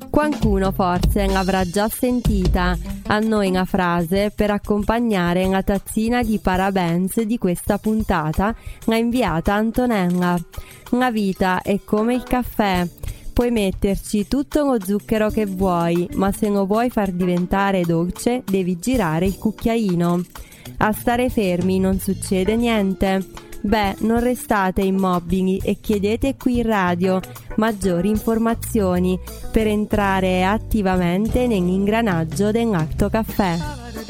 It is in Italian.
Qualcuno forse l'avrà già sentita, a noi una frase per accompagnare una tazzina di parabens di questa puntata l'ha inviata Antonella. La vita è come il caffè, puoi metterci tutto lo zucchero che vuoi, ma se lo vuoi far diventare dolce devi girare il cucchiaino. A stare fermi non succede niente. Beh, non restate immobili e chiedete qui in radio maggiori informazioni per entrare attivamente nell'ingranaggio dell'Alto Caffè.